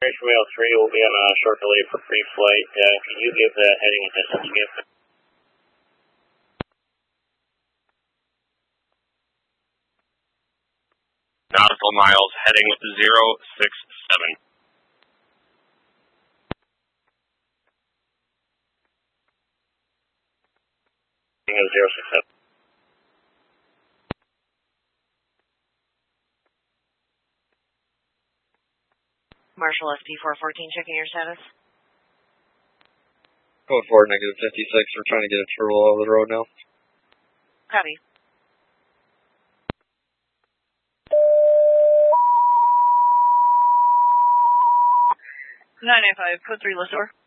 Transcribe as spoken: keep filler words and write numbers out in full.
Whale three will be on a short delay for pre-flight. Uh, can you give the heading and distance again? Nautical miles, heading zero six seven. Heading zero six seven. Marshall S P four fourteen, checking your status. Code four, negative fifty-six. We're trying to get a turtle over the road now. Copy. nine eight five, code three, Lessor.